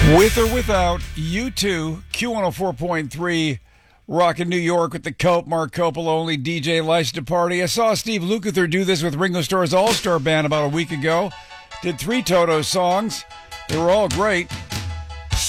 With or without U2, Q104.3, rockin' New York with the Cope, Mark Coppola, only DJ likes to party. I saw Steve Lukather do this with Ringo Starr's All-Star Band about a week ago. Did 3 Toto songs. They were all great.